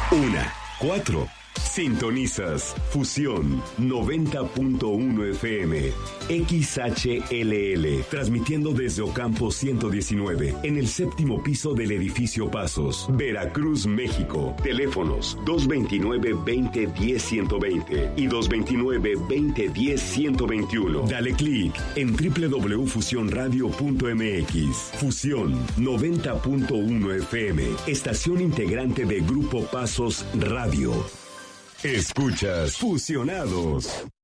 4. Sintonizas Fusión 90.1 FM XHLL, transmitiendo desde Ocampo 119, en el 7º piso del edificio Pasos, Veracruz, México. Teléfonos 229-2010-120 y 229-2010-121. Dale clic en www.fusionradio.mx. Fusión 90.1 FM, estación integrante de Grupo Pasos Radio. Escuchas Fusionados.